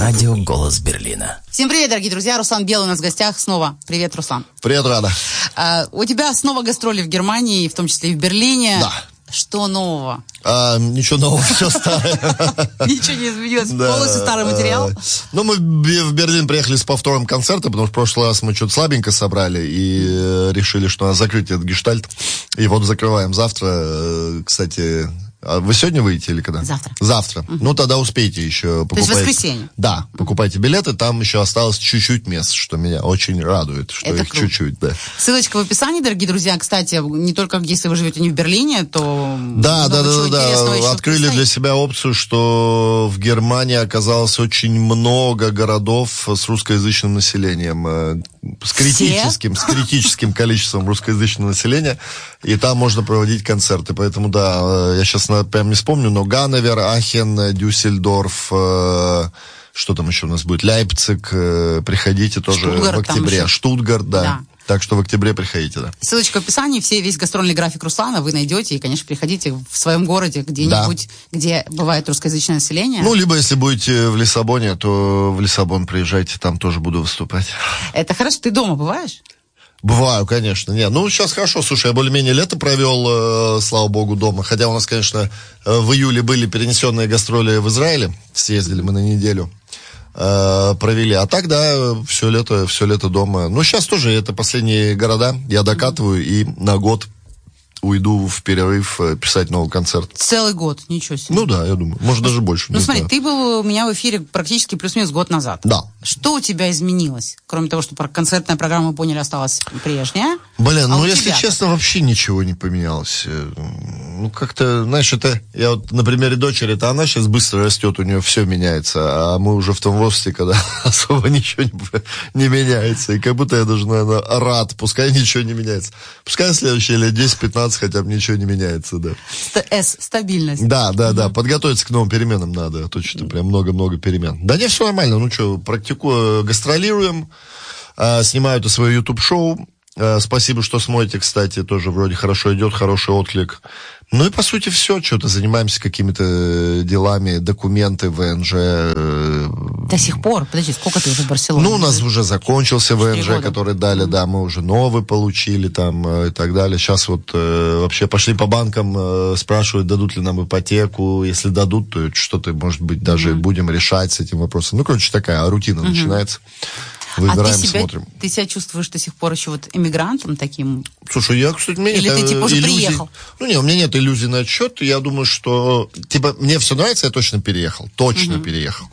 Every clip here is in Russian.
Радио «Голос Берлина». Всем привет, дорогие друзья. Руслан Белый у нас в гостях снова. Привет, Руслан. Привет, Рада. У тебя снова гастроли в Германии, в том числе и в Берлине. Да. Что нового? Ничего нового, все старое. Ничего не изменилось, полностью старый материал? Ну, мы в Берлин приехали с повтором концерта, потому что в прошлый раз мы что-то слабенько собрали и решили, что надо закрыть этот гештальт. И вот закрываем завтра. Кстати, вы сегодня выйдете или когда? Завтра. Завтра. Ну, тогда успейте еще покупать. То есть воскресенье? Да, покупайте билеты, там еще осталось чуть-чуть мест, что меня очень радует, что это их круто. Чуть-чуть, да. Ссылочка в описании, дорогие друзья. Кстати, не только если вы живете не в Берлине, то... Да. Открыли для себя опцию, что в Германии оказалось очень много городов с русскоязычным населением. С критическим количеством русскоязычного населения. И там можно проводить концерты. Поэтому, да, я сейчас прям не вспомню, но Ганновер, Ахен, Дюссельдорф, что там еще у нас будет? Лейпциг, приходите тоже в октябре. Штутгарт, да. Так что в октябре приходите, да. Ссылочка в описании, весь гастрольный график Руслана вы найдете. И, конечно, приходите в своем городе, где-нибудь, где бывает русскоязычное население. Ну, либо если будете в Лиссабоне, то в Лиссабон приезжайте, там тоже буду выступать. Это хорошо. Ты дома бываешь? Бываю, конечно. Ну, сейчас хорошо. Слушай, я более-менее лето провел, слава богу, дома. Хотя у нас, конечно, в июле были перенесенные гастроли в Израиле. Съездили мы на неделю. Провели. А так, да, все лето дома. Ну, сейчас тоже это последние города. Я докатываю и на год уйду в перерыв писать новый концерт. Целый год, ничего себе. Ну да, я думаю. Может, даже больше. Ну, смотри, ты был у меня в эфире практически плюс-минус год назад. Да. Что у тебя изменилось? Кроме того, что концертная программа, мы поняли, осталась прежняя. Если честно, вообще ничего не поменялось. Ну, как-то, знаешь, это... Я вот на примере дочери, это она сейчас быстро растет, у нее все меняется, а мы уже в том возрасте, когда особо ничего не меняется. И как будто я даже, наверное, рад, пускай ничего не меняется. Пускай следующие лет 10-15 хотя бы ничего не меняется, да. Стабильность. Да. Подготовиться к новым переменам надо, а то что-то прям много-много перемен. Да нет, все нормально, ну что, практикую, гастролируем, снимаю это свое YouTube-шоу. Спасибо, что смотрите, кстати, тоже вроде хорошо идет, хороший отклик. Ну и, по сути, все, что-то занимаемся какими-то делами, документы, ВНЖ. До сих пор? Подожди, сколько ты уже в Барселоне? Ну, у нас уже закончился ВНЖ, который дали, да, мы уже новый получили там и так далее. Сейчас вот вообще пошли по банкам, спрашивают, дадут ли нам ипотеку. Если дадут, то что-то, может быть, даже будем решать с этим вопросом. Ну, короче, такая рутина начинается. Выбираем, смотрим. Ты себя чувствуешь до сих пор еще вот эмигрантом таким? Слушай, я, кстати, у меня или нет ты, типа, уже иллюзий. Приехал? Ну, не, у меня нет иллюзий на этот счет. Я думаю, что, типа, мне все нравится, я точно переехал. Переехал.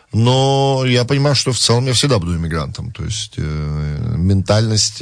Но я понимаю, что в целом я всегда буду иммигрантом. То есть в ментальность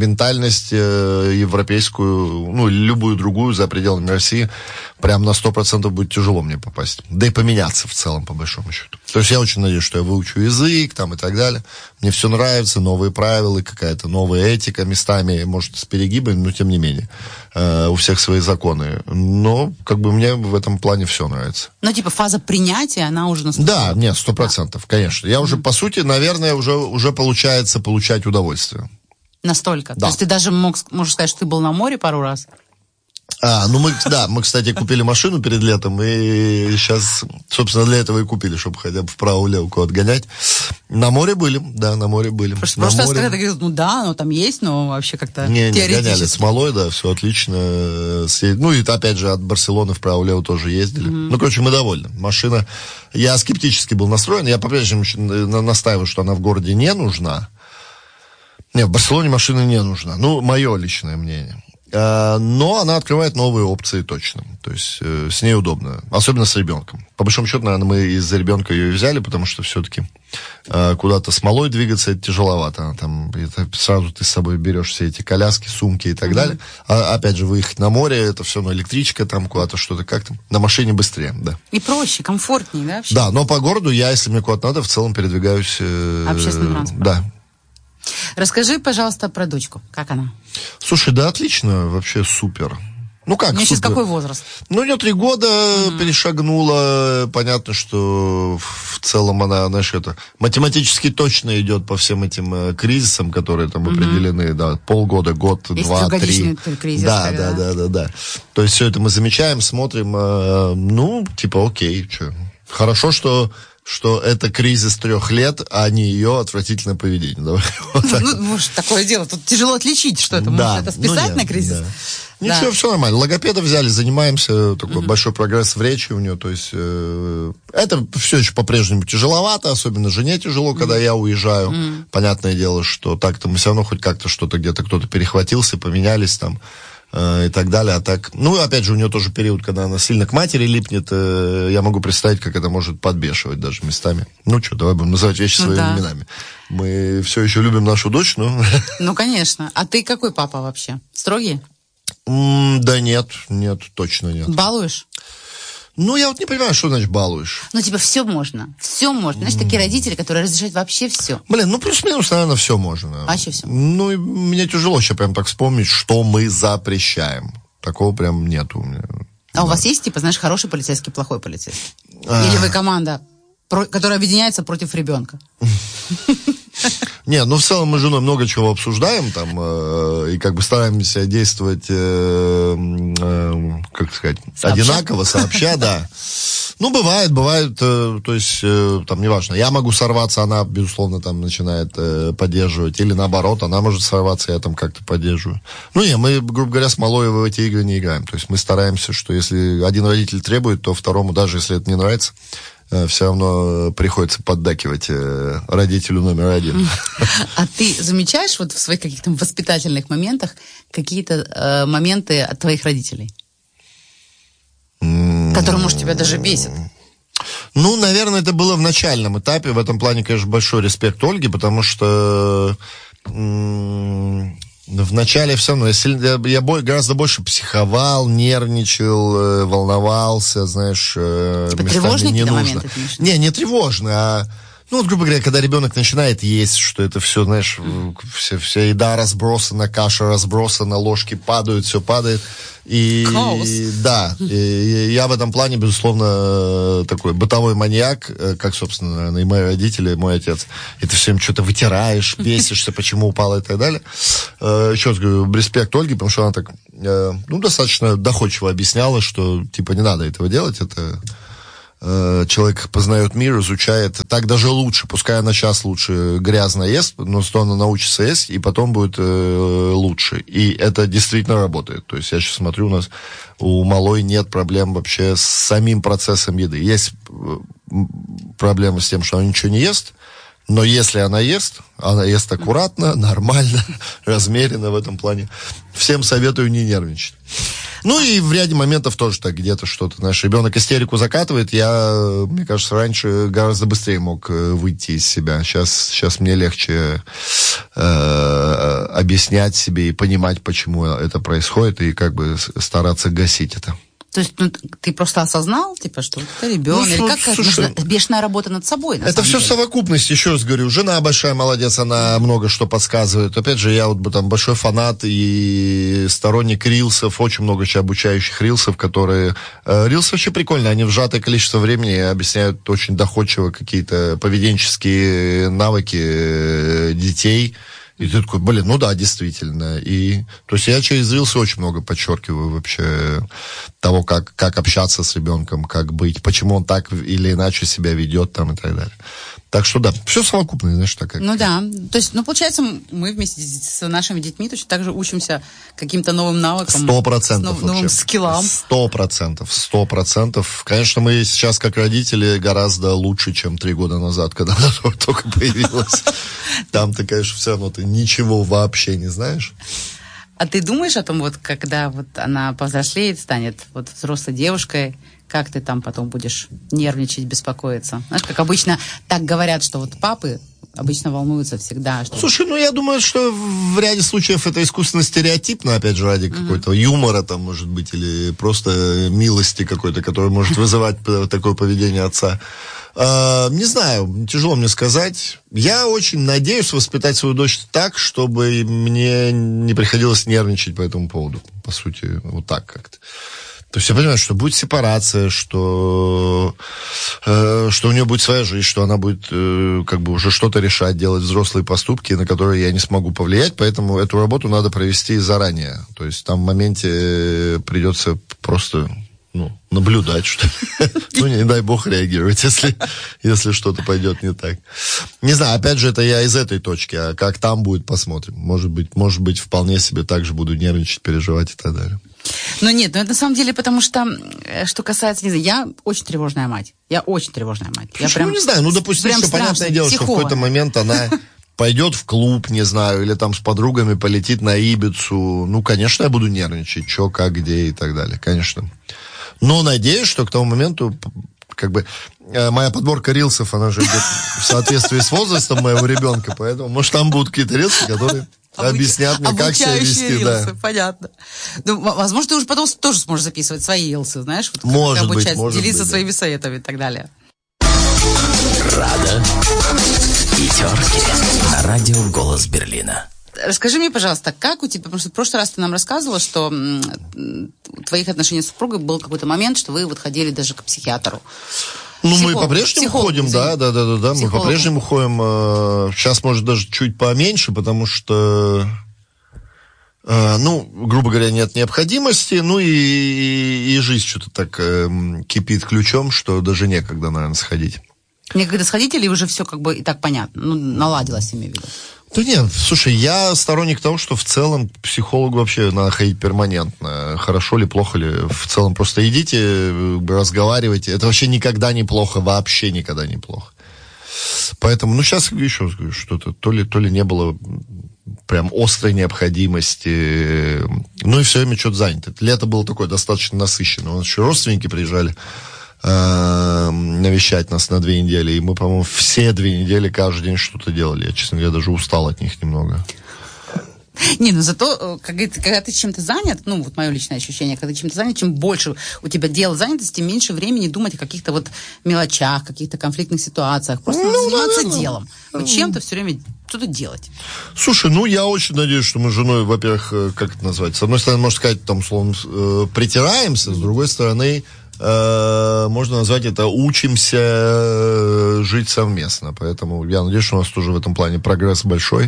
европейскую, ну, или любую другую за пределами России, прям на 100% будет тяжело мне попасть. Да и поменяться в целом, по большому счету. То есть я очень надеюсь, что я выучу язык там и так далее. Мне все нравится, новые правила, какая-то новая этика местами, может, с перегибами, но тем не менее. У всех свои законы. Но, как бы, мне в этом плане все нравится. Ну, типа, фаза принятия, она уже наступила? Да, нет, 100%, конечно. Я уже, по сути, наверное, уже получается получать удовольствие. Настолько? Да. То есть ты даже можешь сказать, что ты был на море пару раз? Мы, кстати, купили машину перед летом, и сейчас, собственно, для этого и купили, чтобы хотя бы вправо-влево куда-то гонять. На море были, да, на море были. Просто раз когда ты говорил, ну да, оно там есть, но вообще как-то не теоретически. Гоняли смолой, да, все отлично. Ну, и опять же, от Барселоны вправо-влево тоже ездили. Ну, короче, мы довольны. Машина... Я скептически был настроен, я по-прежнему настаиваю, что она в городе не нужна. Не, в Барселоне машина не нужна. Ну, мое личное мнение. Но она открывает новые опции точно. То есть с ней удобно. Особенно с ребенком. По большому счету, наверное, мы из-за ребенка ее и взяли, потому что все-таки куда-то смолой двигаться это тяжеловато. Там, это сразу ты с собой берешь все эти коляски, сумки и так далее. А опять же, выехать на море, это все, ну, электричка, там куда-то что-то как-то. На машине быстрее, да. И проще, комфортнее, да? Вообще? Да, но по городу я, если мне куда-то надо, в целом передвигаюсь... Общественным транспортом. Да. Расскажи, пожалуйста, про дочку. Как она? Слушай, да, отлично, вообще супер. Ну как, у нее супер? сейчас какой возраст? Ну, у нее 3 года, перешагнула. Понятно, что в целом она, знаешь, это математически точно идет по всем этим кризисам, которые там определены, да, полгода, год, 2, 3. Кризис, да. То есть все это мы замечаем, смотрим, ну, типа, окей, что. Хорошо, что что это кризис 3 лет, а не ее отвратительное поведение. Давай, вот ну, может, такое дело. Тут тяжело отличить, что это. Может, это списать на кризис? Да. Ничего, все нормально. Логопеда взяли, занимаемся. Такой большой прогресс в речи у нее. То есть это все еще по-прежнему тяжеловато, особенно жене тяжело, когда я уезжаю. Понятное дело, что так-то мы все равно хоть как-то что-то где-то кто-то перехватился, поменялись там и так далее. А так, ну, опять же, у нее тоже период, когда она сильно к матери липнет. Я могу представить, как это может подбешивать даже местами. Ну, что, давай будем называть вещи своими именами. Мы все еще любим нашу дочь, но... Ну, конечно. А ты какой папа вообще? Строгий? Да нет, точно нет. Балуешь? Ну, я вот не понимаю, что значит балуешь. Ну, типа, все можно. Все можно. Знаешь, такие родители, которые разрешают вообще все. Блин, ну, плюс-минус, наверное, все можно. Вообще все. Ну, и мне тяжело сейчас прям так вспомнить, что мы запрещаем. Такого прям нету у меня. А у вас есть, типа, знаешь, хороший полицейский, плохой полицейский? Или вы команда, которая объединяется против ребенка? Не, ну в целом мы с женой много чего обсуждаем там и как бы стараемся действовать, как сказать, одинаково, сообща, да. Ну, бывает, то есть, там, неважно, я могу сорваться, она, безусловно, там начинает поддерживать, или наоборот, она может сорваться, я там как-то поддерживаю. Ну, не, мы, грубо говоря, с малой в эти игры не играем. То есть мы стараемся, что если один родитель требует, то второму, даже если это не нравится, все равно приходится поддакивать родителю номер 1. А ты замечаешь вот в своих каких-то воспитательных моментах какие-то моменты от твоих родителей? Которые, может, тебя даже бесят? Ну, наверное, это было в начальном этапе. В этом плане, конечно, большой респект Ольге, потому что в начале все равно я гораздо больше психовал, нервничал, волновался, знаешь, типа тревожные какие-то моменты? Не тревожно, а ну, вот, грубо говоря, когда ребенок начинает есть, что это все, знаешь, вся еда разбросана, каша разбросана, ложки падают, все падает. И да, и я в этом плане, безусловно, такой бытовой маньяк, как, собственно, наверное, и мои родители, и мой отец. И ты все время что-то вытираешь, бесишься, почему упало и так далее. Еще раз говорю, респект Ольге, потому что она так, ну, достаточно доходчиво объясняла, что, типа, не надо этого делать, это... Человек познает мир, изучает. Так даже лучше. Пускай она сейчас лучше грязно ест, но что она научится есть, и потом будет лучше. И это действительно работает. То есть я сейчас смотрю, у нас у малой нет проблем вообще с самим процессом еды. Есть проблемы с тем, что она ничего не ест, но если она ест аккуратно, нормально, размеренно в этом плане. Всем советую не нервничать. Ну и в ряде моментов тоже так где-то что-то. Наш ребенок истерику закатывает. Я, мне кажется, раньше гораздо быстрее мог выйти из себя. Сейчас мне легче объяснять себе и понимать, почему это происходит, и как бы стараться гасить это. То есть ты просто осознал, типа, что это ребенок, или как бешеная работа над собой? Это все совокупность, еще раз говорю. Жена большая молодец, она много что подсказывает. Опять же, я вот там большой фанат и сторонник рилсов, очень много еще обучающих рилсов, которые... Рилсы вообще прикольно, они в сжатое количество времени объясняют очень доходчиво какие-то поведенческие навыки детей. И ты такой, блин, ну да, действительно. И, то есть я через рилсы очень много подчеркиваю вообще того, как общаться с ребенком, как быть, почему он так или иначе себя ведет там и так далее. Так что да, все совокупно, знаешь, так как... Ну да, то есть, ну получается, мы вместе с нашими детьми точно так же учимся каким-то новым навыкам. 100% новым скиллам. 100%. Конечно, мы сейчас, как родители, гораздо лучше, чем 3 года назад, когда она только появилась. Там ты, конечно, все равно ты ничего вообще не знаешь. А ты думаешь о том, вот когда вот она повзрослеет, станет вот взрослой девушкой, как ты там потом будешь нервничать, беспокоиться? Знаешь, как обычно так говорят, что вот папы обычно волнуются всегда. Что... Слушай, ну я думаю, что в ряде случаев это искусственно стереотипно, опять же, ради какой-то юмора там, может быть, или просто милости какой-то, которая может вызывать такое поведение отца. Не знаю, тяжело мне сказать. Я очень надеюсь воспитать свою дочь так, чтобы мне не приходилось нервничать по этому поводу. По сути, вот так как-то. То есть я понимаю, что будет сепарация, что у нее будет своя жизнь, что она будет как бы уже что-то решать, делать взрослые поступки, на которые я не смогу повлиять, поэтому эту работу надо провести заранее. То есть там в моменте придется просто наблюдать, что ли. Ну, не дай бог реагировать, если что-то пойдет не так. Не знаю, опять же, это я из этой точки, а как там будет, посмотрим. Может быть, вполне себе так же буду нервничать, переживать и так далее. Но нет, это на самом деле, потому что касается, не знаю, я очень тревожная мать. Почему, не знаю, допустим, что понятное дело, что в какой-то момент она пойдет в клуб, не знаю, или там с подругами полетит на Ибицу. Ну, конечно, я буду нервничать, что, как, где и так далее, конечно. Но надеюсь, что к тому моменту, моя подборка рилсов, она же идет в соответствии с возрастом моего ребенка, поэтому, может, там будут какие-то рилсы, которые объяснят мне, как себя вести. Рилсы, да. Понятно. Ну, возможно, ты уже потом тоже сможешь записывать свои рилсы, знаешь? Вот, может быть, делиться своими советами и так далее. Рада и терки на радио «Голос Берлина». Расскажи мне, пожалуйста, как у тебя, потому что в прошлый раз ты нам рассказывала, что у твоих отношений с супругой был какой-то момент, что вы вот ходили даже к психиатру. Ну, мы по-прежнему ходим, да, мы по-прежнему ходим. Сейчас, может, даже чуть поменьше, потому что, грубо говоря, нет необходимости, и жизнь что-то так кипит ключом, что даже некогда, наверное, сходить. Некогда сходить или уже все и так понятно? Наладилось, имею в виду? Да нет, слушай, я сторонник того, что в целом к психологу вообще надо ходить перманентно. Хорошо ли, плохо ли, в целом просто идите, разговаривайте. Это вообще никогда не плохо, вообще никогда не плохо. Поэтому, сейчас еще раз говорю, что-то, то ли не было прям острой необходимости. И все время что-то занято. Лето было такое достаточно насыщенное. У нас еще родственники приезжали навещать нас на 2 недели, и мы, по-моему, все 2 недели каждый день что-то делали. Я, честно говоря, даже устал от них немного. Зато, когда ты чем-то занят, мое личное ощущение, когда ты чем-то занят, чем больше у тебя дел занятости, тем меньше времени думать о каких-то мелочах, каких-то конфликтных ситуациях. Просто заниматься делом. Чем-то все время что-то делать. Слушай, я очень надеюсь, что мы с женой, во-первых, как это назвать? С одной стороны, можно сказать, условно, притираемся, с другой стороны, можно назвать это учимся жить совместно. Поэтому я надеюсь, что у нас тоже в этом плане прогресс большой.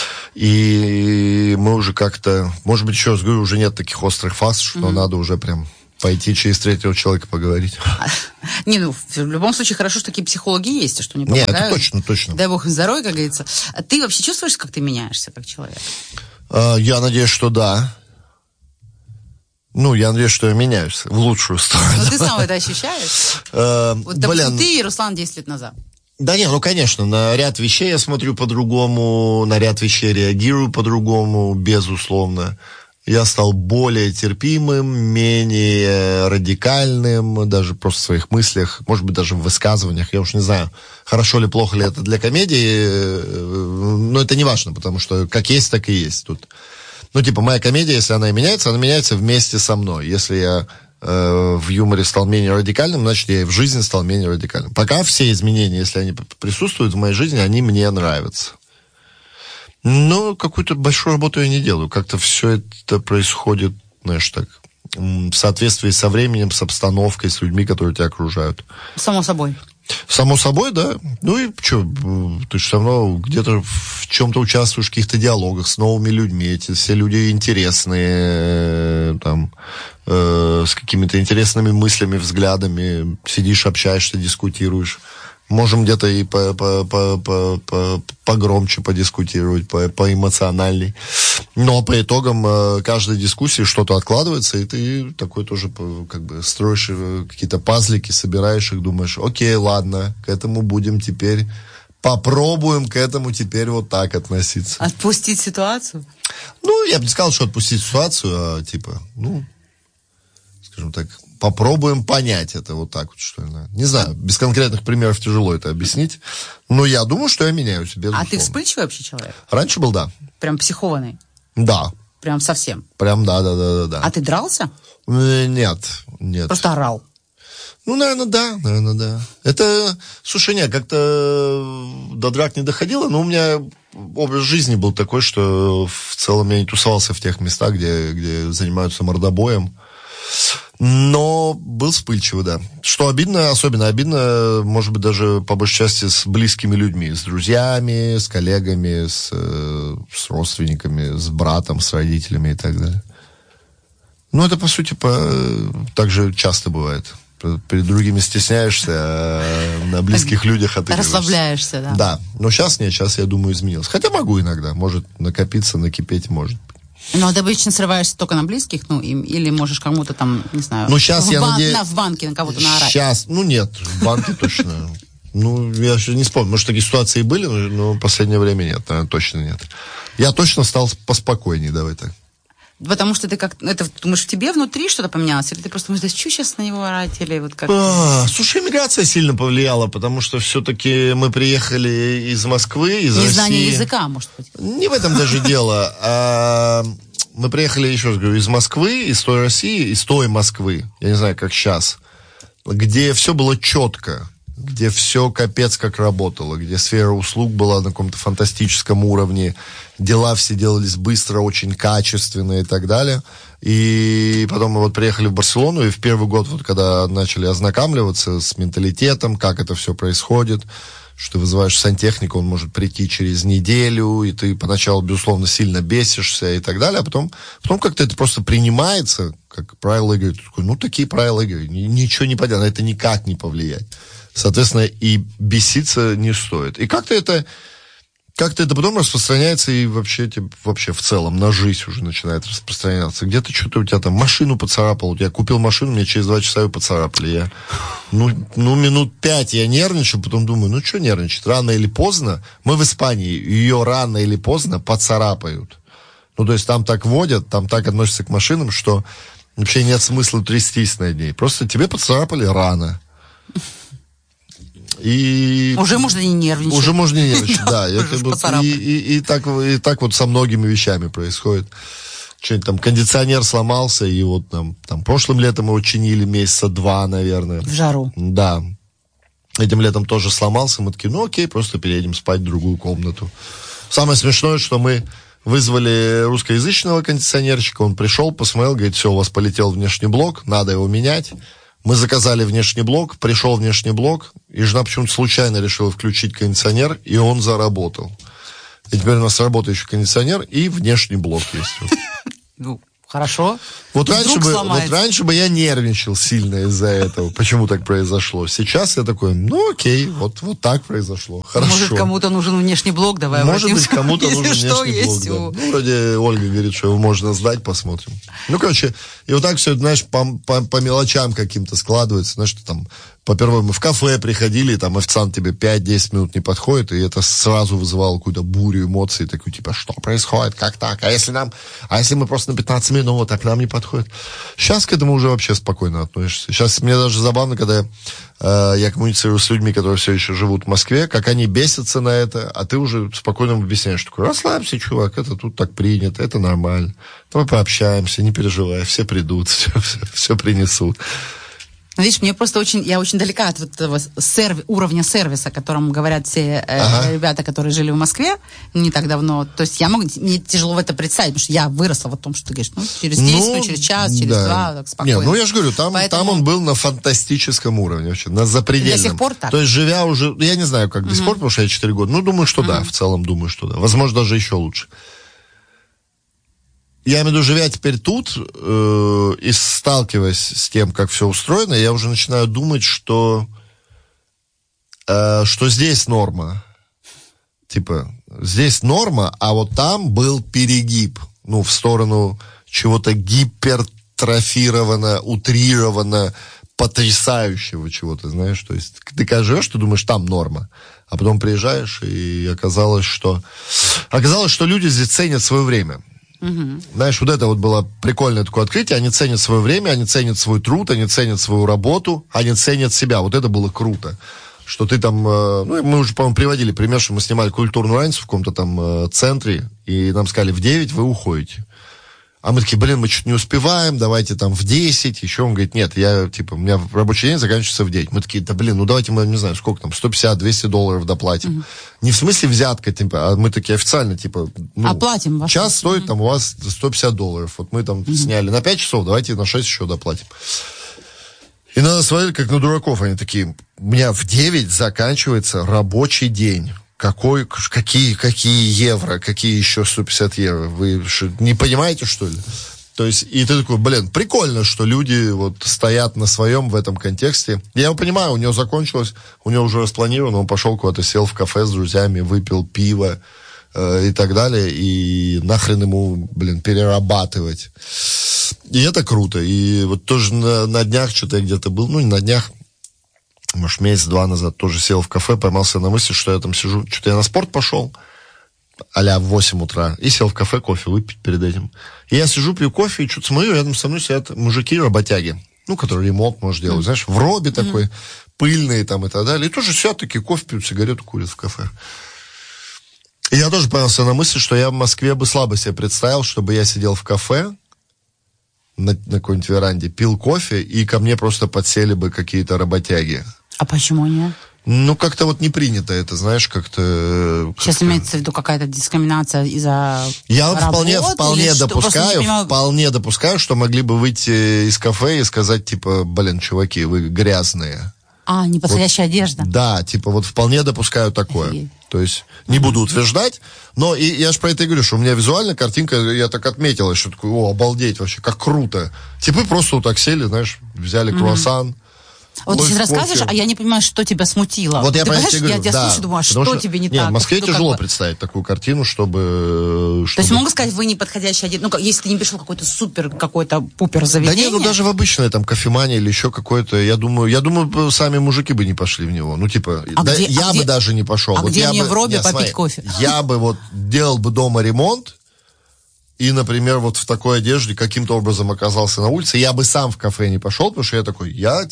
И мы уже как-то, может быть, еще раз говорю, уже нет таких острых фаз, что надо уже прям пойти через 3-го человека поговорить. В любом случае, хорошо, что такие психологи есть, что не помогают. Нет, это точно. Дай бог им здоровья, как говорится. А ты вообще чувствуешь, как ты меняешься как человек? Я надеюсь, что да. Я надеюсь, что я меняюсь в лучшую сторону. Ты сам это ощущаешь? Допустим, ты и Руслан 10 лет назад. Да конечно, на ряд вещей я смотрю по-другому, на ряд вещей реагирую по-другому, безусловно. Я стал более терпимым, менее радикальным, даже просто в своих мыслях, может быть, даже в высказываниях. Я уж не знаю, хорошо ли, плохо ли это для комедии, но это не важно, потому что как есть, так и есть тут. Моя комедия, если она меняется вместе со мной. Если я в юморе стал менее радикальным, значит, я и в жизни стал менее радикальным. Пока все изменения, если они присутствуют в моей жизни, они мне нравятся. Но какую-то большую работу я не делаю. Как-то все это происходит, в соответствии со временем, с обстановкой, с людьми, которые тебя окружают. Само собой. Само собой, да. И что, ты же все равно где-то в чем-то участвуешь в каких-то диалогах с новыми людьми. Эти все люди интересные, с какими-то интересными мыслями, взглядами. Сидишь, общаешься, дискутируешь. Можем где-то и погромче подискутировать, поэмоциональней. Но по итогам каждой дискуссии что-то откладывается, и ты такой тоже строишь какие-то пазлики, собираешь их, думаешь, окей, ладно, к этому будем теперь, попробуем к этому теперь вот так относиться. Отпустить ситуацию? Я бы не сказал, что отпустить ситуацию, а скажем так, попробуем понять это вот так вот, что ли. Не знаю, без конкретных примеров тяжело это объяснить, но я думаю, что я меняюсь, безусловно. А ты вспыльчивый вообще человек? Раньше был, да. Прям психованный? Да. Прям совсем? Прям да. А ты дрался? Нет. Просто орал? Наверное, да. Это, слушай, как-то до драк не доходило, но у меня образ жизни был такой, что в целом я не тусовался в тех местах, где занимаются мордобоем. Но был вспыльчивый, да. Что обидно, особенно обидно, может быть, даже по большей части с близкими людьми, с друзьями, с коллегами, с родственниками, с братом, с родителями и так далее. Ну, это, по сути, так же часто бывает. Перед другими стесняешься, а на близких людях отыгрываешься. Расслабляешься, да. Да, но сейчас нет, сейчас, я думаю, изменилось. Хотя могу иногда, может накопиться, накипеть, может. Но ты обычно срываешься только на близких, или можешь кому-то там, не знаю, ну, сейчас в банке на кого-то наорать? Сейчас, нет, в банке точно. Я еще не вспомню, может, такие ситуации были, но в последнее время нет, наверное, точно нет. Я точно стал поспокойнее, давай так. Потому что ты ты думаешь, в тебе внутри что-то поменялось? Или ты просто думаешь, да что сейчас на него орать? Или вот как? Слушай, иммиграция сильно повлияла, потому что все-таки мы приехали из Москвы, из России. Незнание языка, может быть. Не в этом даже дело. Мы приехали, еще раз говорю, из Москвы, из той России, из той Москвы, я не знаю, как сейчас, где все было четко, где все капец как работало, где сфера услуг была на каком-то фантастическом уровне, дела все делались быстро, очень качественно и так далее. И потом мы приехали в Барселону, и в первый год, когда начали ознакомливаться с менталитетом, как это все происходит, что ты вызываешь сантехника, он может прийти через неделю, и ты поначалу, безусловно, сильно бесишься и так далее, а потом как-то это просто принимается, как правило игры. Ты такой, такие правила игры, ничего не понятно, это никак не повлияет. Соответственно, и беситься не стоит. И как-то это потом распространяется и вообще в целом на жизнь уже начинает распространяться. Где-то что-то у тебя там машину поцарапал, я купил машину, мне через 2 часа ее поцарапали. Я, минут 5 я нервничал, потом думаю, что нервничать? Рано или поздно, мы в Испании, ее рано или поздно поцарапают. То есть там так водят, там так относятся к машинам, что вообще нет смысла трястись над ней. Просто тебе поцарапали рано. И уже можно не нервничать. Уже можно не нервничать, да. И так вот со многими вещами происходит. Что-нибудь там, кондиционер сломался, и там прошлым летом его чинили месяца 2, наверное. В жару. Да. Этим летом тоже сломался, мы такие, окей, просто переедем спать в другую комнату. Самое смешное, что мы вызвали русскоязычного кондиционерщика, он пришел, посмотрел, говорит, все, у вас полетел внешний блок, надо его менять. Мы заказали внешний блок, пришел внешний блок, и жена почему-то случайно решила включить кондиционер, и он заработал. И теперь у нас работающий кондиционер и внешний блок есть. Хорошо. Вот раньше бы я нервничал сильно из-за этого. Почему так произошло? Сейчас я такой, окей, вот так произошло. Хорошо. Может, кому-то нужен внешний блок, давай может быть, кому-то нужен внешний блок. Да. Вроде Ольга говорит, что его можно сдать, посмотрим. И вот так все, знаешь, по мелочам каким-то складывается. Знаешь, что там, по-первых, мы в кафе приходили, и там официант тебе 5-10 минут не подходит, и это сразу вызывало какую-то бурю эмоций, такую, что происходит, как так? А если мы просто на 15 минут, а к нам не подходит? Сейчас к этому уже вообще спокойно относишься. Сейчас мне даже забавно, когда я коммуницирую с людьми, которые все еще живут в Москве, как они бесятся на это, а ты уже спокойно объясняешь, такой, расслабься, чувак, это тут так принято, это нормально. Давай пообщаемся, не переживай, все придут, все принесут. Видишь, я очень далека от этого уровня сервиса, о котором говорят все ребята, которые жили в Москве не так давно. То есть мне тяжело в это представить, потому что я выросла в том, что ты говоришь, через 10, через час, через 2, так спокойно. Я же говорю, там он был на фантастическом уровне, вообще, на запредельном. До сих пор так? То есть, живя уже, я не знаю, как до сих пор, потому что я 4 года, думаю, что да, в целом думаю, что да. Возможно, даже еще лучше. Я имею в виду, живя теперь тут и сталкиваясь с тем, как все устроено, я уже начинаю думать, что здесь норма. Здесь норма, а вот там был перегиб. В сторону чего-то гипертрофировано, утрировано, потрясающего чего-то, знаешь. То есть ты когда живешь, ты думаешь, там норма. А потом приезжаешь, и оказалось, что люди здесь ценят свое время. Угу. Знаешь, вот это вот было прикольное такое открытие. Они ценят свое время, они ценят свой труд, они ценят свою работу, они ценят себя. Вот это было круто. Что ты там... мы уже, по-моему, приводили пример, что мы снимали культурную разницу в каком-то там центре, и нам сказали, в 9 вы уходите. А мы такие, мы что-то не успеваем, давайте там в 10. Еще он говорит, нет, у меня рабочий день заканчивается в 9. Мы такие, давайте мы, не знаю, сколько там, $150-200 доплатим. Не в смысле взятка, а мы такие официально, оплатим вас. Час стоит там у вас $150. Вот мы там сняли на 5 часов, давайте на 6 еще доплатим. И на нас смотрели, как на дураков. Они такие, у меня в 9 заканчивается рабочий день. Какие евро, какие еще 150 евро? Вы не понимаете, что ли? То есть, и ты такой, блин, прикольно, что люди вот стоят на своем в этом контексте. Я его понимаю, у него закончилось, у него уже распланировано, он пошел куда-то, сел в кафе с друзьями, выпил пиво и так далее, и нахрен ему, блин, перерабатывать. И это круто. И вот тоже на днях что-то я где-то был, ну, не на днях, может, месяц-два назад тоже сел в кафе, поймался на мысли, что я там сижу, что-то я на спорт пошел, а-ля в 8 утра, и сел в кафе кофе выпить перед этим. И я сижу, пью кофе, и что-то смотрю, рядом со мной сидят мужики-работяги, ну, которые ремонт может делать, знаешь, в робе такой, пыльные там и так далее. И тоже сидят такие, кофе пьют, сигарету курят в кафе. И я тоже поймался на мысли, что я в Москве бы слабо себе представил, чтобы я сидел в кафе на какой-нибудь веранде, пил кофе, и ко мне просто подсели бы какие-то работяги. А почему нет? Ну, как-то вот не принято это, знаешь, как-то... Сейчас имеется в виду какая-то дискриминация из-за Я работы, вполне допускаю, что могли бы выйти из кафе и сказать, типа, блин, чуваки, вы грязные. А, неподходящая вот, одежда. Да, типа, вот вполне допускаю такое. Офигеть. То есть, не буду утверждать, но и я же про это и говорю, что у меня визуально картинка, я так отметила, что такое, о, обалдеть вообще, как круто. Типа, просто вот так сели, знаешь, взяли круассан. Вот ты сейчас рассказываешь, а я не понимаю, что тебя смутило. Вот я ты про это говорю, говорю, я тебя слушаю, думаю, а что тебе не так? Нет, в Москве Ну, тяжело как бы... представить такую картину, чтобы... То есть могу сказать, вы не подходящий один, ну, если ты не пришел в какой-то супер, какой-то пупер заведение. Да нет, ну даже в обычное там кофемания или еще какое-то, я думаю, сами мужики бы не пошли в него. Ну, типа, я бы даже не пошел. А вот где я мне бы, в робе попить кофе? Я бы вот делал бы дома ремонт, и, например, вот в такой одежде каким-то образом оказался на улице, я бы сам в кафе не пошел, потому что я такой,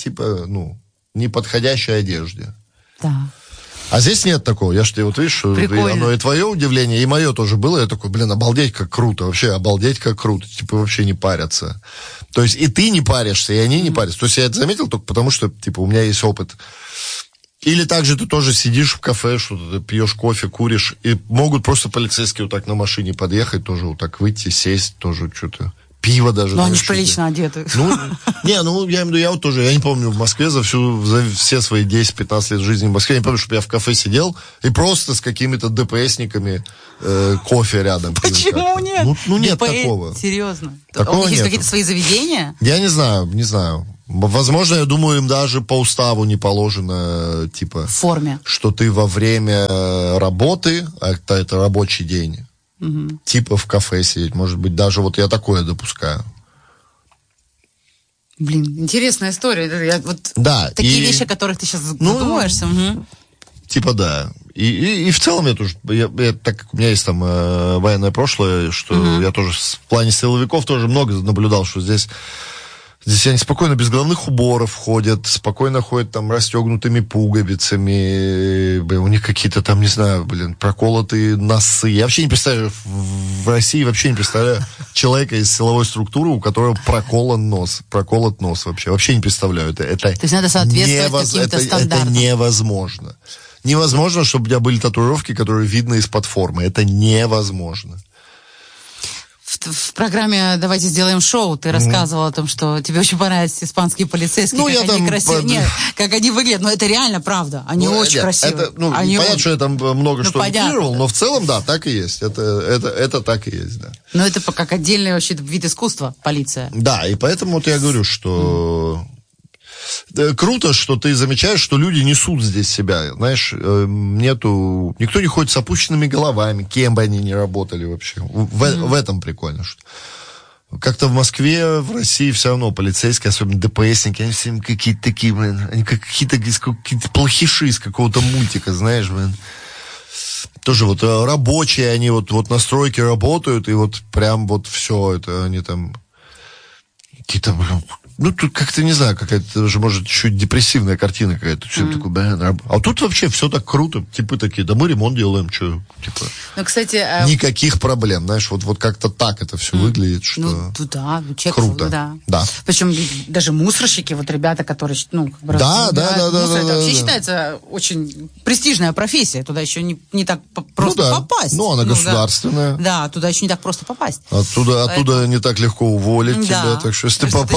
неподходящей одежде. Да. А здесь нет такого. Я ж тебе вот видишь, оно и твое удивление, и мое тоже было. Я такой, блин, обалдеть, как круто. Вообще, обалдеть, как круто. Типа, вообще не парятся. То есть, и ты не паришься, и они не парятся. То есть, я это заметил только потому, что, типа, у меня есть опыт. Или также ты тоже сидишь в кафе, что-то пьешь кофе, куришь, и могут просто полицейские вот так на машине подъехать, тоже вот так выйти, сесть, тоже что-то... Пиво даже. Ну, они же прилично одеты. Я вот тоже, я не помню, в Москве за все свои 10-15 лет жизни в Москве, я не помню, чтобы я в кафе сидел и просто с какими-то ДПСниками кофе рядом. Почему нет? Ну, нет такого. Серьезно? Такого У них есть нету. какие-то свои заведения? Я не знаю. Возможно, я думаю, им даже по уставу не положено, типа... В форме. Что ты во время работы, а это рабочий день, типа в кафе сидеть. Может быть, даже вот я такое допускаю. Блин, интересная история. Да. Такие вещи, о которых ты сейчас задумаешься. Типа да. И в целом я тоже, так как у меня есть там военное прошлое, что я тоже в плане силовиков тоже много наблюдал, что здесь они спокойно без головных уборов ходят, спокойно ходят там расстегнутыми пуговицами, у них какие-то там, не знаю, проколотые носы. Я вообще не представляю, в России вообще не представляю человека из силовой структуры, у которого проколот нос вообще. Вообще не представляю. То есть надо соответствовать каким-то стандартам. Это невозможно. Невозможно, чтобы у тебя были татуировки, которые видно из-под формы. Это невозможно. В программе «Давайте сделаем шоу» ты рассказывал о том, что тебе очень понравились испанские полицейские, как они красивые. Нет, как они выглядят, но это реально правда. Они очень красивые. Понятно, что я там много что утрировал, но в целом, да, так и есть. Это так и есть, да. Но это как отдельный вообще вид искусства, полиция. Да, и поэтому вот я говорю, что... Круто, что ты замечаешь, что люди несут здесь себя. Знаешь, никто не ходит с опущенными головами, кем бы они ни работали вообще. В этом прикольно. Что как-то в Москве, в России все равно полицейские, особенно ДПСники, они все какие-то такие, они какие-то плохиши из какого-то мультика, знаешь, Тоже вот рабочие, они вот на стройке работают, и вот прям вот все это, они там какие-то... тут как-то, не знаю, какая-то даже, может, чуть депрессивная картина какая-то. Такое, а тут вообще все так круто. Типы такие, да мы ремонт делаем, что, типа... Ну, кстати... Никаких проблем, знаешь, вот как-то так это все выглядит, что... Круто. Да. Причем даже мусорщики, вот ребята, которые, Да. Это вообще считается очень престижная профессия. Туда еще не так просто попасть. Она государственная. Да, туда еще не так просто попасть. Оттуда не так легко уволить тебя. Так что, если ты попал в целом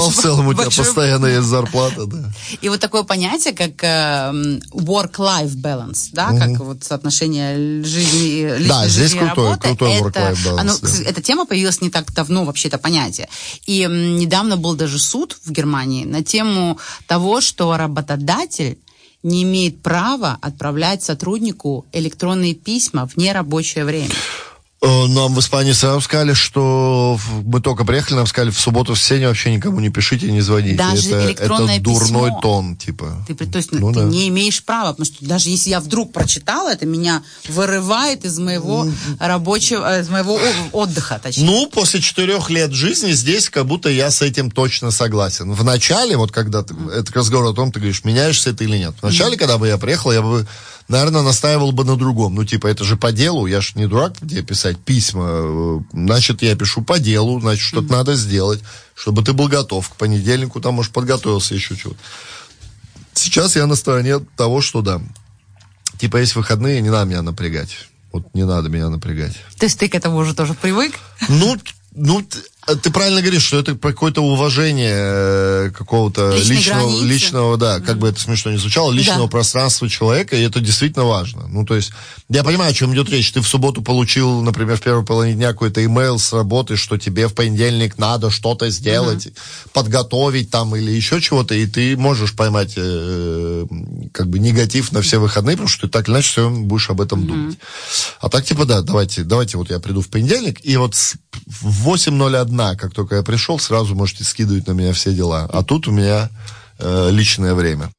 у тебя постоянно есть зарплата, да. И вот такое понятие, как work-life balance, да, как вот соотношение жизни, личной жизни и работы. Крутой work-life balance. Эта тема появилась не так давно, вообще, это понятие. И недавно был даже суд в Германии на тему того, что работодатель не имеет права отправлять сотруднику электронные письма в нерабочее время. Нам в Испании сразу сказали, что мы только приехали, нам сказали, в субботу, в воскресенье вообще никому не пишите, не звоните. Даже электронное это дурной письмо, тон, типа. То есть ты не имеешь права, потому что даже если я вдруг прочитала, это меня вырывает из моего рабочего, из моего отдыха, точнее. Ну, после 4 лет жизни здесь как будто я с этим точно согласен. В начале, вот когда это разговор о том, ты говоришь, меняешься ты или нет. В начале, когда бы я приехал, я бы, наверное, настаивал бы на другом. Ну, типа, это же по делу, я ж не дурак, где писать письма. Значит, я пишу по делу, значит, что-то надо сделать, чтобы ты был готов к понедельнику, там, может, подготовился еще чего-то. Сейчас я на стороне того, что да. Типа, есть выходные, не надо меня напрягать. Вот не надо меня напрягать. То есть ты к этому уже тоже привык? Ну, ты правильно говоришь, что это какое-то уважение какого-то личного, да, как бы это смешно не звучало, личного пространства человека, и это действительно важно. Ну, то есть, я понимаю, о чем идет речь. Ты в субботу получил, например, в первой половине дня какой-то имейл с работы, что тебе в понедельник надо что-то сделать, подготовить там или еще чего-то, и ты можешь поймать как бы негатив на все выходные, потому что ты так или иначе все равно будешь об этом думать. А так, типа, да, давайте вот я приду в понедельник, и вот в 8:01, как только я пришел, сразу можете скидывать на меня все дела. А тут у меня личное время.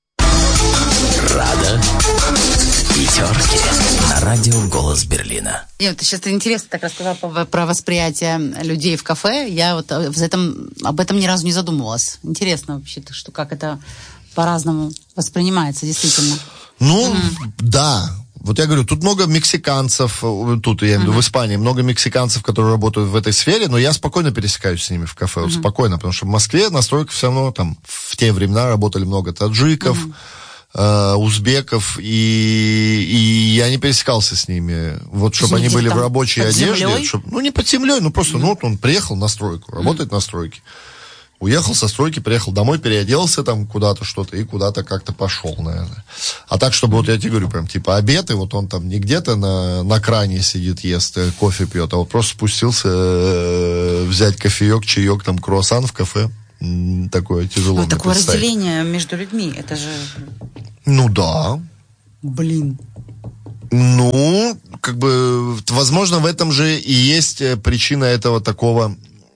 Рада пятерки на радио «Голос Берлина». Нет, ты сейчас интересно так рассказал про восприятие людей в кафе. Я вот об этом ни разу не задумывалась. Интересно вообще-то, что как это по-разному воспринимается, действительно. Ну, да. Вот я говорю, тут много мексиканцев, тут, я имею в виду, в Испании, много мексиканцев, которые работают в этой сфере, но я спокойно пересекаюсь с ними в кафе, вот спокойно, потому что в Москве на стройках все равно там в те времена работали много таджиков, узбеков, и я не пересекался с ними, вот, чтобы они были в рабочей одежде. Ну, не под землей, ну, просто, ну, вот он приехал на стройку, работает на стройке. Уехал со стройки, приехал домой, переоделся там куда-то что-то и куда-то как-то пошел, наверное. А так, чтобы вот я тебе говорю, прям типа обед, и вот он там не где-то на кране сидит, ест, кофе пьет, а вот просто спустился взять кофеек, чаек, там круассан в кафе. Такое тяжело мне такое представить. Разделение между людьми, это же... Ну да. Блин. Ну, как бы, возможно, в этом же и есть причина этого такого...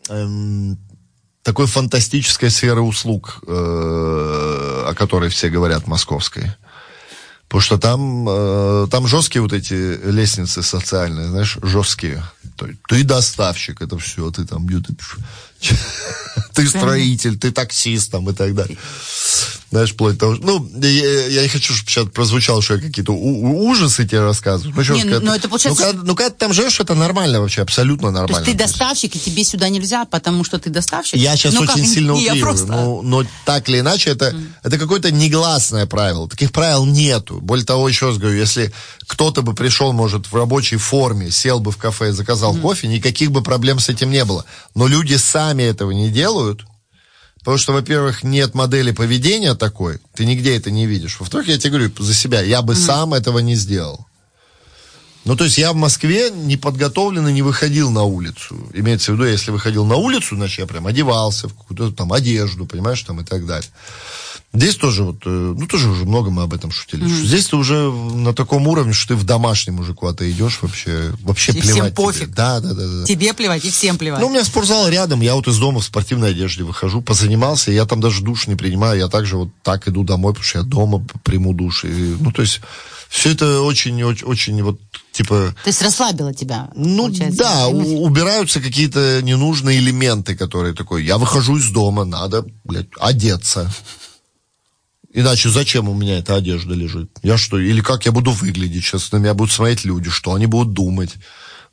такой фантастической сферы услуг, о которой все говорят, московской. Потому что там жесткие вот эти лестницы социальные, знаешь, жесткие. Ты доставщик, это все, ты там ты строитель, ты таксист там и так далее. Знаешь, вплоть до того, ну, я не хочу, чтобы сейчас прозвучало, что я какие-то ужасы тебе рассказываю. Это получается... когда ты там живешь, это нормально вообще, абсолютно нормально. То есть ты доставщик, и тебе сюда нельзя, потому что ты доставщик? Я сейчас очень сильно утрирую, но так или иначе, это какое-то негласное правило. Таких правил нету. Более того, еще раз говорю, если кто-то бы пришел, может, в рабочей форме, сел бы в кафе и заказал кофе, никаких бы проблем с этим не было. Но люди сами этого не делают, потому что, во-первых, нет модели поведения такой, ты нигде это не видишь. Во-вторых, я тебе говорю за себя, я бы сам этого не сделал. Ну, то есть я в Москве неподготовленно не выходил на улицу. Имеется в виду, если выходил на улицу, значит, я прям одевался в какую-то там одежду, понимаешь, там и так далее. Здесь тоже вот, ну, тоже уже много мы об этом шутили. Здесь ты уже на таком уровне, что ты в домашнем уже куда-то идешь, вообще и плевать всем пофиг. Тебе. Да. Тебе плевать и всем плевать. Ну, у меня спортзал рядом, я вот из дома в спортивной одежде выхожу, позанимался, я там даже душ не принимаю, я также вот так иду домой, потому что я дома приму душ. И, ну, то есть, все это очень вот, типа... То есть расслабило тебя? Ну, да, убираются какие-то ненужные элементы, которые такой, я выхожу из дома, надо, блядь, одеться. Иначе зачем у меня эта одежда лежит? Я что, или как я буду выглядеть? Сейчас на меня будут смотреть люди, что они будут думать?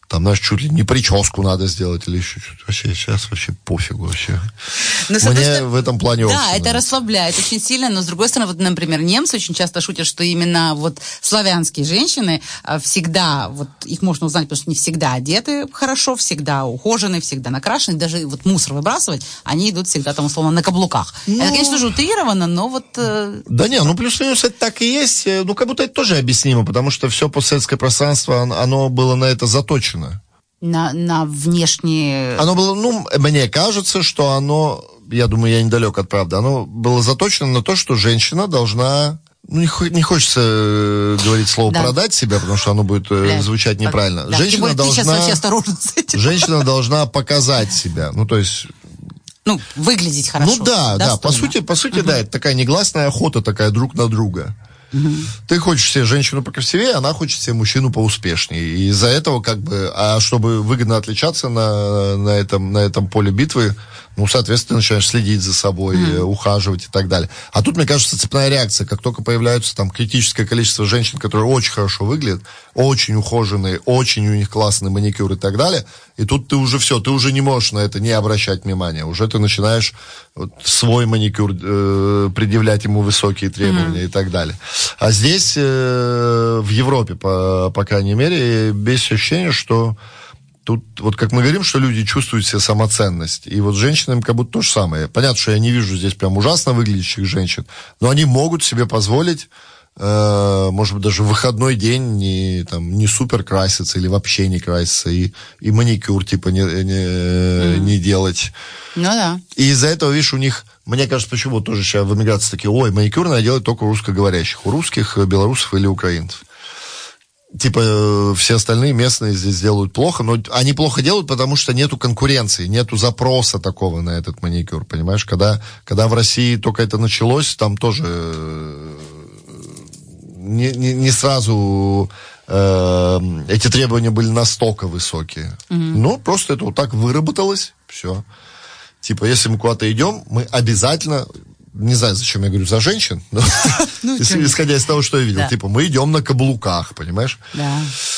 Там, знаешь, чуть ли не прическу надо сделать или еще что-то. Вообще, сейчас вообще пофигу вообще. Но, мне в этом плане очень это нравится. Расслабляет очень сильно, но с другой стороны, вот, например, немцы очень часто шутят, что именно вот славянские женщины всегда, вот их можно узнать, потому что не всегда одеты хорошо, всегда ухожены, всегда накрашены, даже вот мусор выбрасывать, они идут всегда там, условно, на каблуках. Это, конечно же, утрировано, но вот... Да не, плюс-минус это так и есть, как будто это тоже объяснимо, потому что все постсоветское пространство, оно было на это заточено. На внешние... Оно было, мне кажется, что оно, я думаю, я недалек от правды, оно было заточено на то, что женщина должна, не хочется говорить слово продать себя, потому что оно будет звучать неправильно. Да, женщина должна, ты сейчас вообще осторожна с этим. Женщина должна показать себя, то есть... выглядеть хорошо. Да, по сути, да, это такая негласная охота такая друг на друга. Ты хочешь себе женщину покрасивее, она хочет себе мужчину поуспешнее. И из-за этого чтобы выгодно отличаться на этом поле битвы, соответственно, начинаешь следить за собой, ухаживать и так далее. А тут, мне кажется, цепная реакция. Как только появляются там критическое количество женщин, которые очень хорошо выглядят, очень ухоженные, очень у них классный маникюр и так далее, и тут ты уже не можешь на это не обращать внимания. Уже ты начинаешь свой маникюр предъявлять ему высокие требования и так далее. А здесь, в Европе, по крайней мере, есть ощущение, что тут, как мы говорим, что люди чувствуют себе самоценность. И с женщинами как будто то же самое. Понятно, что я не вижу здесь прям ужасно выглядящих женщин, но они могут себе позволить, может быть, даже в выходной день не супер краситься или вообще не краситься, и маникюр не делать. Да. И из-за этого, видишь, у них, мне кажется, почему тоже сейчас в эмиграции такие, маникюр надо делать только у русскоговорящих, у русских, белорусов или украинцев. Все остальные местные здесь делают плохо, но они плохо делают, потому что нету конкуренции, нету запроса такого на этот маникюр, понимаешь? Когда в России только это началось, там тоже не сразу эти требования были настолько высокие. Просто это так выработалось, все. Если мы куда-то идем, мы обязательно... Не знаю, зачем я говорю за женщин, но исходя из того, что я видел. Мы идем на каблуках, понимаешь? Да.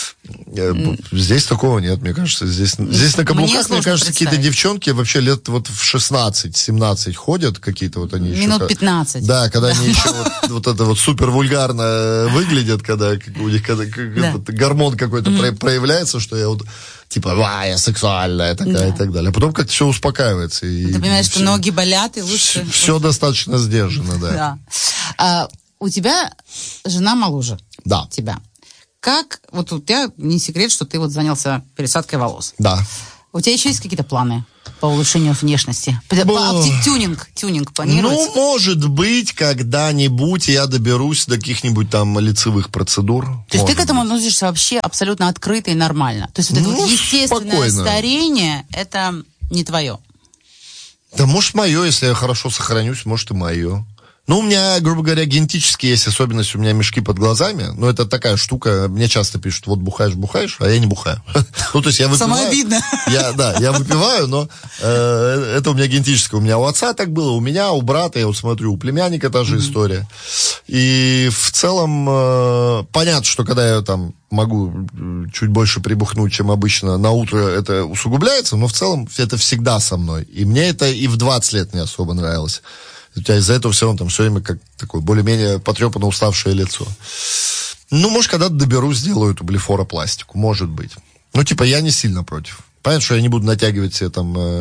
Здесь такого нет, мне кажется. Здесь на каблуках, мне кажется, какие-то девчонки вообще лет в 16-17 ходят, какие-то они еще... Минут 15. Да, когда они еще это супер вульгарно выглядят, когда у них гормон какой-то проявляется, что я я сексуальная такая и так далее. А потом как-то все успокаивается. Ты понимаешь, что ноги болят, и лучше... Все достаточно сдержанно, да. У тебя жена моложе тебя. Как, у тебя не секрет, что ты занялся пересадкой волос. Да. У тебя еще есть какие-то планы по улучшению внешности? Тюнинг планируется? Может быть, когда-нибудь я доберусь до каких-нибудь лицевых процедур. То есть ты к этому относишься вообще абсолютно открыто и нормально? То есть это естественное старение, это не твое? Да, может, мое, если я хорошо сохранюсь, может, и мое. У меня, грубо говоря, генетически есть особенность, у меня мешки под глазами, но это такая штука, мне часто пишут, бухаешь, а я не бухаю. То есть я выпиваю. Самое обидное. Я выпиваю, но это у меня генетически. У меня у отца так было, у меня, у брата, я смотрю, у племянника та же история. И в целом, понятно, что когда я могу чуть больше прибухнуть, чем обычно, на утро это усугубляется, но в целом это всегда со мной. И мне это и в 20 лет не особо нравилось. У тебя из-за этого все равно все время как такое более-менее потрепанно уставшее лицо. Может, когда-то доберусь, сделаю эту блефоропластику, может быть. Я не сильно против. Понятно, что я не буду натягивать себе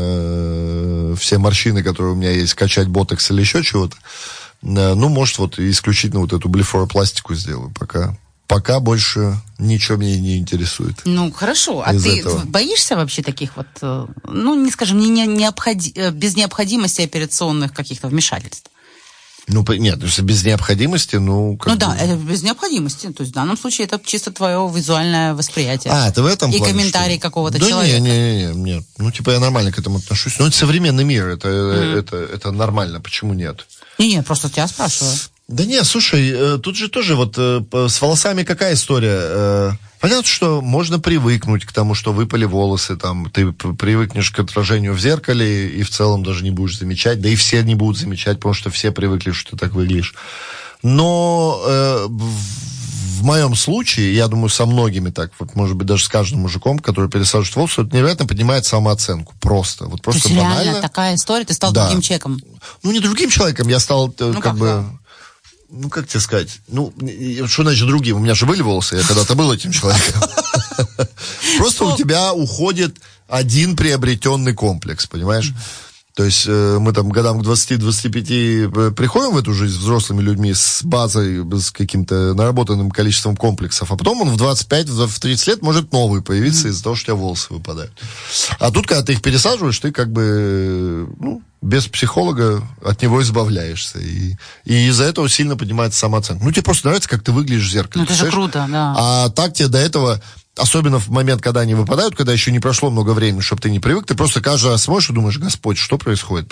все морщины, которые у меня есть, качать ботокс или еще чего-то. Может, исключительно эту блефоропластику сделаю пока больше ничего меня не интересует. Хорошо. А ты боишься вообще таких не скажем, без необходимости операционных каких-то вмешательств? Нет, если без необходимости, это без необходимости. То есть в данном случае это чисто твое визуальное восприятие. Это в этом плане? И комментарий какого-то человека. Нет. Я нормально к этому отношусь. Это современный мир, это нормально. Почему нет? Нет, просто тебя спрашиваю. Да нет, слушай, тут же тоже с волосами какая история? Понятно, что можно привыкнуть к тому, что выпали волосы, ты привыкнешь к отражению в зеркале и в целом даже не будешь замечать, да и все не будут замечать, потому что все привыкли, что ты так выглядишь. Но в моем случае, я думаю, со многими так, вот, может быть, даже с каждым мужиком, который пересаживает волосы, это невероятно поднимает самооценку. Просто. Вот просто то есть банально. реально такая история, ты стал другим человеком. Ну, не другим человеком, я стал как бы... да. Ну, как тебе сказать? Ну, что значит другим? У меня же были волосы, я когда-то был этим человеком. Просто у тебя уходит один приобретенный комплекс, понимаешь? То есть мы там годам к 20-25 приходим в эту жизнь взрослыми людьми с базой, с каким-то наработанным количеством комплексов, а потом он в 25, в 30 лет может новый появиться из-за того, что у тебя волосы выпадают. А тут, когда ты их пересаживаешь, ты как бы, ну, без психолога от него избавляешься. И из-за этого сильно поднимается самооценка. Ну, тебе просто нравится, как ты выглядишь в зеркале. Ну, это же круто, да. А так тебе до этого... Особенно в момент, когда они выпадают, когда еще не прошло много времени, чтобы ты не привык, ты просто каждый раз смотришь и думаешь: Господь, что происходит?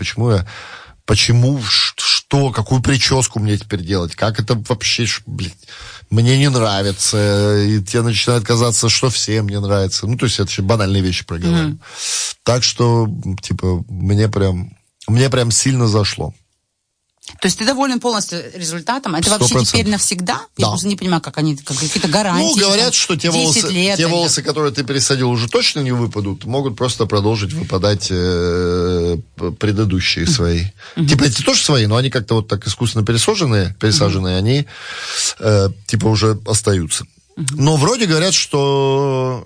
Что, какую прическу мне теперь делать? Как это вообще, блядь, мне не нравится. И тебе начинает казаться, что всем не нравится. Ну, то есть это же банальные вещи проговариваю. Так что, типа, мне прям сильно зашло. То есть ты доволен полностью результатом? Это 100%. вообще теперь навсегда? Да. Я просто не понимаю, как они, как какие-то гарантии. Ну, говорят, там, что те волосы, которые ты пересадил, уже точно не выпадут, могут просто продолжить выпадать предыдущие свои. Типа эти тоже свои, но они как-то вот так искусственно пересаженные, они типа уже остаются. Но вроде говорят, что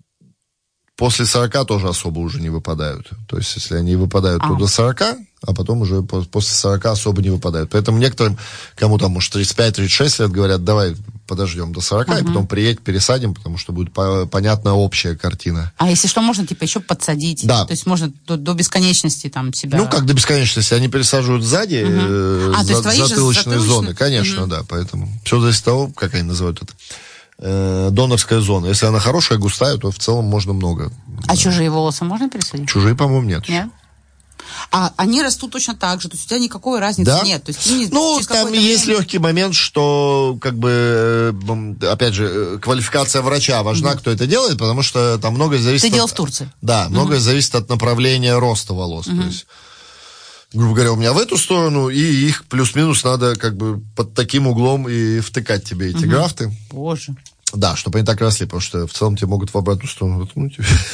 после 40 тоже особо уже не выпадают. То есть, если они выпадают, то до 40, а потом уже после 40 особо не выпадают. Поэтому некоторым, кому там, может, 35-36 лет, говорят: давай подождем до 40, и потом приедь, пересадим, потому что будет понятна общая картина. А если что, можно типа еще подсадить? Да. То есть можно до бесконечности там себя... Ну, как до бесконечности. Они пересаживают сзади затылочные зоны. Конечно, да. Поэтому все зависит от того, как они называют это. Донорская зона. Если она хорошая, густая, то в целом можно много. А чужие волосы можно пересадить? Чужие, по-моему, нет. Нет? А они растут точно так же, то есть у тебя никакой разницы нет. То есть ты ну, там есть легкий момент, что, как бы, опять же, квалификация врача важна, кто это делает, потому что там многое зависит... Ты делал в Турции? Да, многое зависит от направления роста волос. То есть, грубо говоря, у меня в эту сторону, и их плюс-минус надо как бы под таким углом и втыкать тебе эти графты. Боже. Да, чтобы они так росли, потому что в целом тебе могут в обратную сторону воткнуть.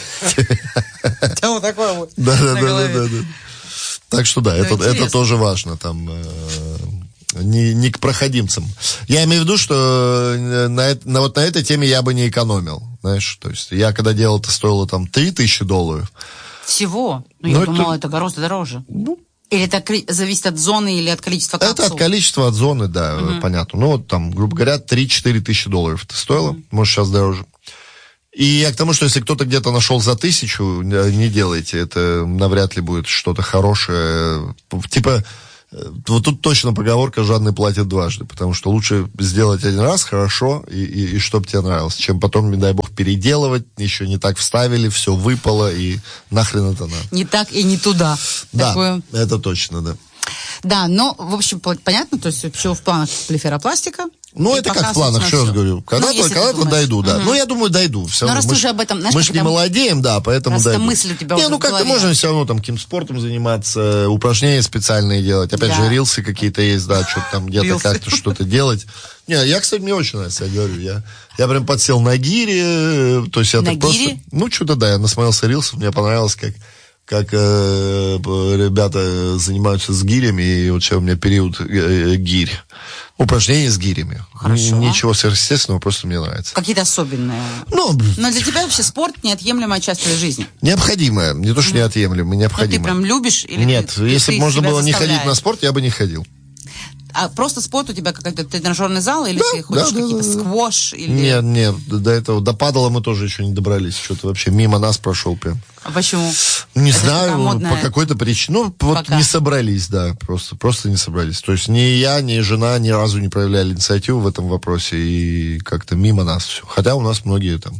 Там вот такое вот. Да. Так что да, это тоже важно, там, не к проходимцам. Я имею в виду, что вот на этой теме я бы не экономил, знаешь, то есть я когда делал, это стоило там $3000. Всего? Ну, я думала, это гораздо дороже. Или это зависит от зоны или от количества капсул? Это от количества, от зоны, да, понятно. Ну, вот там, грубо говоря, $3-4 тысячи это стоило. Может, сейчас дороже. И я к тому, что если кто-то где-то нашел за 1000, не делайте. Это навряд ли будет что-то хорошее. Типа, вот тут точно поговорка: жадный платит дважды. Потому что лучше сделать один раз хорошо, и чтобы тебе нравилось, чем потом, не дай бог, переделывать, еще не так вставили, все выпало, и нахрен это надо. Не так и не туда. Да, такое... это точно, да. Да, но, в общем, понятно, то есть все в планах блефаропластика. Ну, это как в планах, что я говорю. Когда-то дойду, да. Ну, я думаю, дойду. Но раз ты уже об этом, знаешь, мы же не молодеем, да, поэтому дойду. мысль у тебя уже ну, как-то можно все равно там каким-то спортом заниматься, упражнения специальные делать. Опять же, рилсы какие-то есть, да, что-то там где-то как-то что-то делать. Не, я, кстати, мне очень нравится, я говорю. Я прям подсел на гири. То есть я так просто... Ну, что-то, да, я насмотрелся рилсов, мне понравилось, как ребята занимаются с гирями, и вот сейчас у меня период гирь. Упражнения с гирями. Хорошо. Ничего сверхъестественного, просто мне нравится. Какие-то особенные. Но для тебя вообще спорт неотъемлемая часть твоей жизни. Необходимая. Не то, что неотъемлемая, необходимая. Но ты прям любишь? Или нет, если бы можно было не ходить на спорт, я бы не ходил. А просто спорт у тебя какой-то тренажерный зал, или ты ходишь какие-то сквош? Или... Нет, до этого, до падала мы тоже еще не добрались. Что-то вообще мимо нас прошел прям. А почему? Не знаю, по какой-то причине. Ну, вот не собрались, да, просто не собрались. То есть ни я, ни жена ни разу не проявляли инициативу в этом вопросе, и как-то мимо нас все. Хотя у нас многие там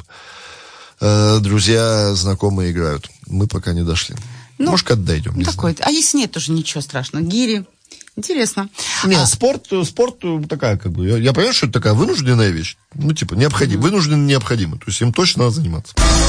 друзья, знакомые играют. Мы пока не дошли. Ну, может, когда дойдем. Такой. А если нет, тоже ничего страшного. Гири. Интересно. Нет, спорт такая, как бы, я понимаю, что это такая вынужденная вещь. Ну, типа, вынужденно необходимо. То есть им точно надо заниматься.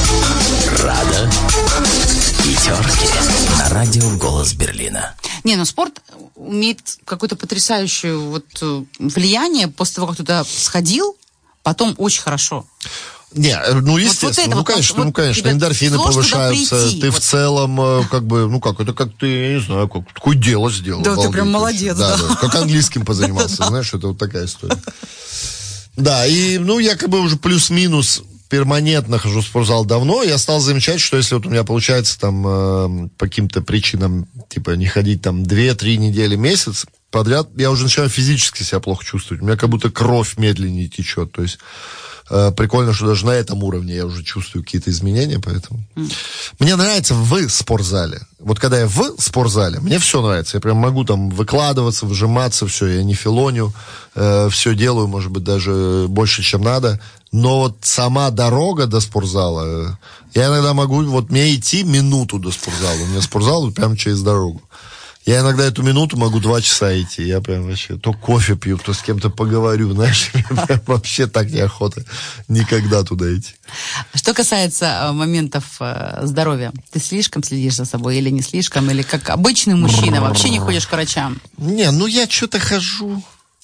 Рада. Пятерки на радио «Голос Берлина». Не, спорт имеет какое-то потрясающее влияние после того, как ты туда сходил. потом очень хорошо. Не, ну, естественно, вот это, ну, конечно, эндорфины повышаются, ты в целом, как бы, ну, как, это как ты, я не знаю, как, такое дело сделал. Да, ты прям молодец, да. Как английским позанимался, знаешь, это вот такая история. Да, и, ну, я как бы уже плюс-минус перманентно хожу в спортзал давно, я стал замечать, что если вот у меня получается там по каким-то причинам, типа, не ходить там 2-3 недели, месяц подряд, я уже начинаю физически себя плохо чувствовать, у меня как будто кровь медленнее течет, то есть прикольно, что даже на этом уровне я уже чувствую какие-то изменения, поэтому... Мне нравится в спортзале. Вот когда я в спортзале, мне все нравится. Я прям могу там выкладываться, выжиматься, все, я не филоню, все делаю, может быть, даже больше, чем надо. Но вот сама дорога до спортзала, я иногда могу, вот мне идти минуту до спортзала. У меня спортзал прямо через дорогу. Я иногда эту минуту могу 2 часа идти. Я прям вообще то кофе пью, то с кем-то поговорю, знаешь. Мне прям вообще так неохота никогда туда идти. Что касается моментов здоровья, ты слишком следишь за собой или не слишком? Или как обычный мужчина вообще не ходишь к врачам? Не, ну я что-то хожу.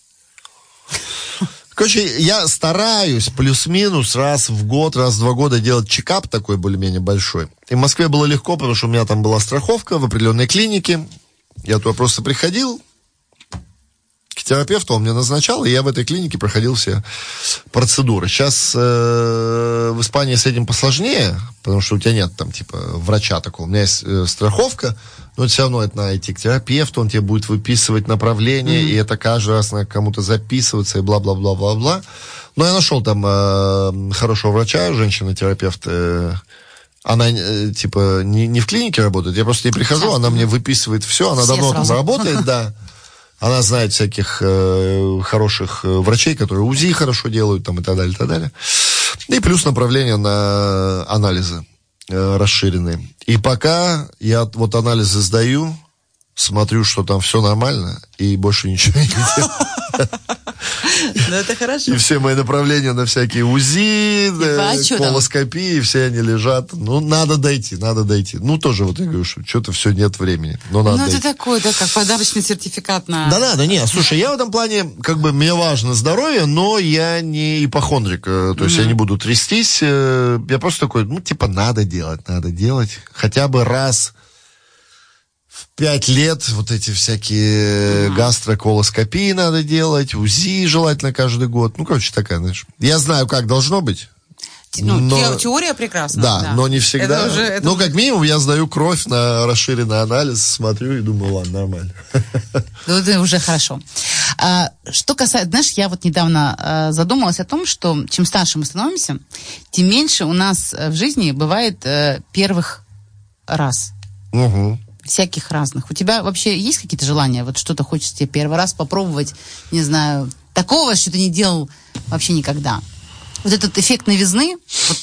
Короче, я стараюсь плюс-минус раз в год, раз в 2 года делать чекап такой более-менее большой. И в Москве было легко, потому что у меня там была страховка в определенной клинике. Я туда просто приходил к терапевту, он мне назначал, и я в этой клинике проходил все процедуры. Сейчас в Испании с этим посложнее, потому что у тебя нет там типа врача такого. У меня есть страховка, но все равно это надо идти к терапевту, он тебе будет выписывать направление, и это каждый раз надо кому-то записываться, и бла-бла-бла-бла-бла. Но я нашел там хорошего врача, женщина-терапевт. Она, типа, не в клинике работает, я просто к ней прихожу, она мне выписывает все, она давно там работает, да. Она знает всяких хороших врачей, которые УЗИ хорошо делают, там, и так далее, и так далее. И плюс направление на анализы расширенные. И пока я вот анализы сдаю, смотрю, что там все нормально, и больше ничего не делаю. Ну, это хорошо. И все мои направления на всякие УЗИ, колоскопии, все они лежат. Ну, надо дойти. Ну, тоже вот я говорю, что что-то все нет времени. Но надо дойти. Это такое, да, как подарочный сертификат на... Да надо, не, слушай, я в этом плане, как бы, мне важно здоровье, но я не ипохондрик. То есть я не буду трястись. Я просто такой, ну, типа, надо делать. Хотя бы раз... В 5 лет вот эти всякие гастроколоскопии надо делать, УЗИ желательно каждый год. Ну, короче, такая, знаешь. Я знаю, как должно быть. Ну, теория прекрасна. Да, но не всегда. Ну, как минимум, я сдаю кровь на расширенный анализ, смотрю и думаю, ладно, нормально. Ну, это уже хорошо. Что касается, знаешь, я вот недавно задумалась о том, что чем старше мы становимся, тем меньше у нас в жизни бывает первых раз. Угу. Всяких разных. У тебя вообще есть какие-то желания? Вот что-то хочется тебе первый раз попробовать, не знаю, такого, что ты не делал вообще никогда? Вот этот эффект новизны, вот